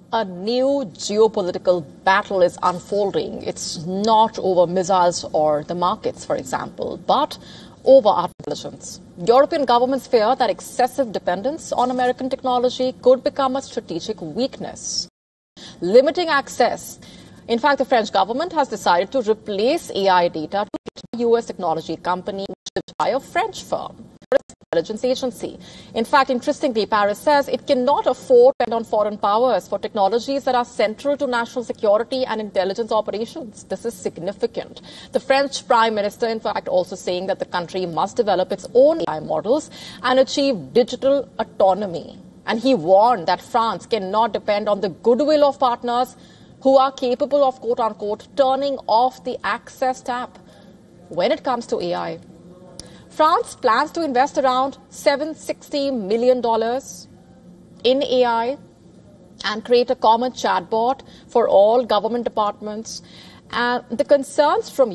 A new geopolitical battle is unfolding. It's not over missiles or the markets, for example, but over artificial intelligence. European governments fear that excessive dependence on American technology could become a strategic weakness, limiting access. In fact, the French government has decided to replace AI data to a U.S. technology company shipped by a French firm. Intelligence agency. In fact, interestingly, Paris says it cannot afford to depend on foreign powers for technologies that are central to national security and intelligence operations. This is significant. The French Prime Minister, in fact, also saying that the country must develop its own AI models and achieve digital autonomy. And he warned that France cannot depend on the goodwill of partners who are capable of, quote unquote, turning off the access tap when it comes to AI. France plans to invest around $760 million in AI and create a common chatbot for all government departments. And the concerns from